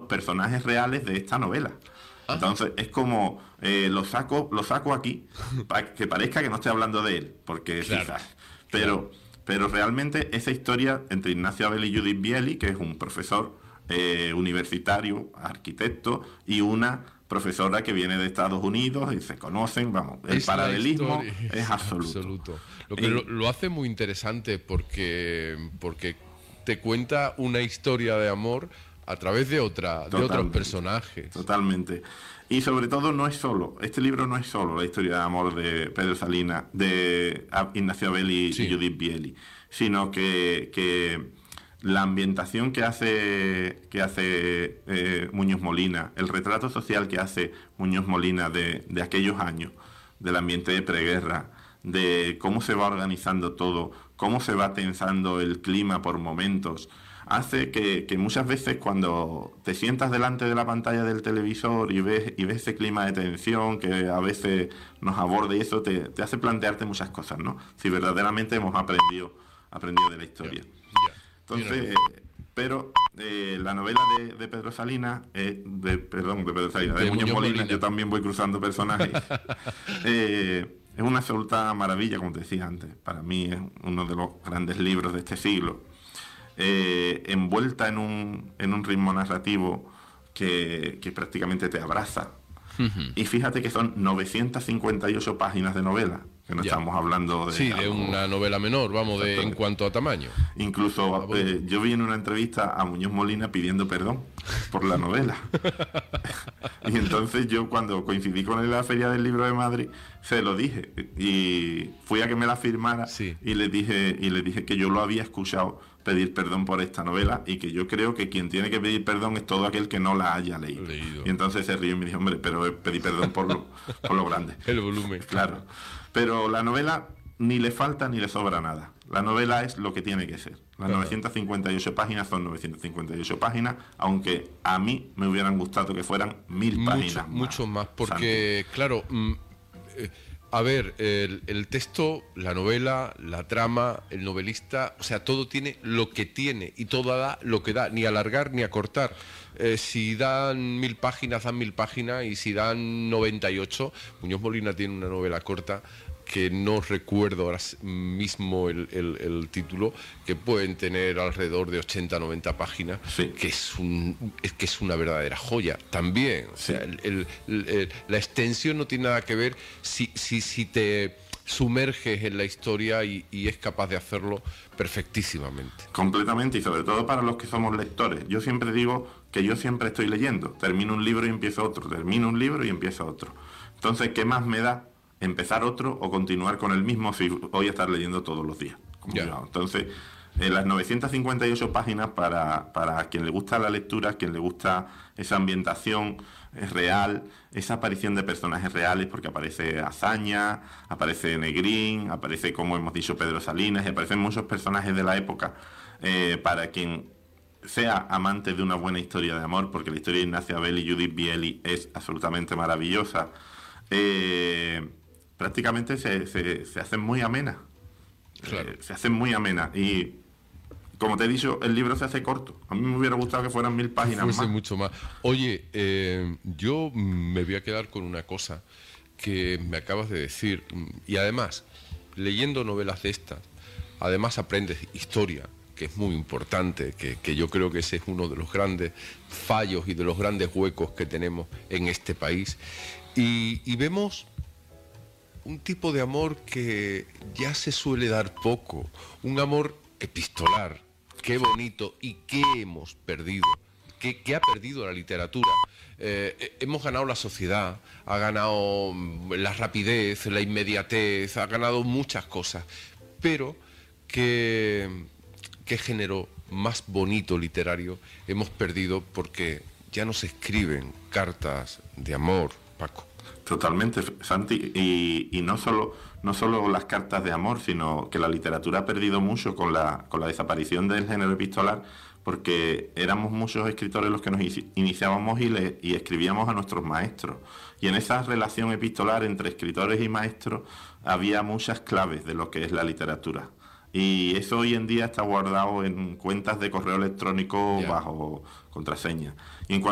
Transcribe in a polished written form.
personajes reales de esta novela. Entonces es como lo saco aquí para que parezca que no estoy hablando de él, porque Claro. pero realmente esa historia entre Ignacio Abel y Judith Biely, que es un profesor universitario, arquitecto, y una profesora que viene de Estados Unidos y se conocen, vamos, el Es la paralelismo historia, es absoluto. Lo que lo hace muy interesante porque te cuenta una historia de amor a través de otros personajes. Totalmente. Y sobre todo este libro no es solo la historia de amor de Pedro Salinas, de Ignacio Abel y Judith Biely, sino que la ambientación que hace Muñoz Molina, el retrato social que hace Muñoz Molina de aquellos años, del ambiente de preguerra, de cómo se va organizando todo, cómo se va tensando el clima por momentos, hace que muchas veces cuando te sientas delante de la pantalla del televisor y ves ese clima de tensión que a veces nos aborda, y eso te hace plantearte muchas cosas, ¿no? Si verdaderamente hemos aprendido de la historia. Entonces, pero la novela de Pedro Salinas, de Muñoz Molina, yo también voy cruzando personajes, es una absoluta maravilla, como te decía antes. Para mí es uno de los grandes libros de este siglo, envuelta en un ritmo narrativo que prácticamente te abraza. Y fíjate que son 958 páginas de novela, que no estamos hablando de una novela menor, vamos, en cuanto a tamaño. Incluso yo vi en una entrevista a Muñoz Molina pidiendo perdón por la novela. Y entonces yo, cuando coincidí con él en la Feria del Libro de Madrid, se lo dije y fui a que me la firmara. Y le dije que yo lo había escuchado pedir perdón por esta novela y que yo creo que quien tiene que pedir perdón es todo aquel que no la haya leído. Y entonces se rió y me dijo, hombre, pero pedí perdón por lo grande. El volumen. Claro. Pero la novela ni le falta ni le sobra nada. La novela es lo que tiene que ser. Las 958 páginas son 958 páginas, aunque a mí me hubieran gustado que fueran 1000 páginas más. Mucho más, porque, claro, a ver, el texto, la novela, la trama, el novelista, o sea, todo tiene lo que tiene y todo da lo que da, ni alargar ni acortar. Si dan 1000 páginas, dan 1000 páginas, y si dan 98, Muñoz Molina tiene una novela corta que no recuerdo ahora mismo el título, que pueden tener alrededor de 80-90 páginas, que es una verdadera joya también. O sea, la extensión no tiene nada que ver si te sumerges en la historia y es capaz de hacerlo perfectísimamente. Completamente, y sobre todo para los que somos lectores. Yo siempre digo que yo siempre estoy leyendo. Termino un libro y empiezo otro, termino un libro y empiezo otro. Entonces, ¿qué más me da empezar otro o continuar con el mismo si voy a estar leyendo todos los días? Entonces, las 958 páginas para quien le gusta la lectura, quien le gusta esa ambientación real, esa aparición de personajes reales, porque aparece Azaña, aparece Negrín, aparece, como hemos dicho, Pedro Salinas, y aparecen muchos personajes de la época, para quien sea amante de una buena historia de amor, porque la historia de Ignacio Abel y Judith Biely es absolutamente maravillosa. Prácticamente se hacen muy amenas. Se hacen muy amenas. Y como te he dicho, el libro se hace corto. A mí me hubiera gustado que fueran 1000 páginas más. Mucho más. Oye, yo me voy a quedar con una cosa que me acabas de decir. Y además, leyendo novelas de estas, además aprendes historia, que es muy importante, que yo creo que ese es uno de los grandes fallos y de los grandes huecos que tenemos en este país. Y vemos un tipo de amor que ya se suele dar poco, un amor epistolar. Qué bonito, y qué hemos perdido, qué ha perdido la literatura. Hemos ganado la sociedad, ha ganado la rapidez, la inmediatez, ha ganado muchas cosas, pero qué género más bonito literario hemos perdido, porque ya no se escriben cartas de amor, Paco. Totalmente, Santi, y no solo las cartas de amor, sino que la literatura ha perdido mucho con la desaparición del género epistolar, porque éramos muchos escritores los que nos iniciábamos y escribíamos a nuestros maestros, y en esa relación epistolar entre escritores y maestros había muchas claves de lo que es la literatura, y eso hoy en día está guardado en cuentas de correo electrónico bajo contraseña. Y en